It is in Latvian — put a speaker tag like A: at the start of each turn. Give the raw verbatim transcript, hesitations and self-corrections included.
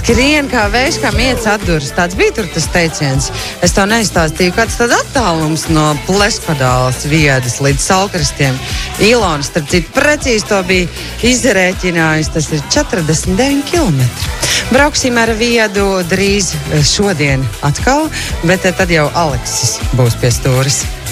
A: Skrien kā vējš, kā miets atduras. Tāds bija tur tas teiciens. Es tev neizstāstīju, kāds tad attālums no Plespadāles viedas līdz Salkrastiem. Ilona, starp citu, precīzi to bija izrēķinājis. Tas ir četrdesmit deviņi kilometri. Brauksim ar viedu drīz šodien atkal, bet tad jau Aleksis būs pie stūres.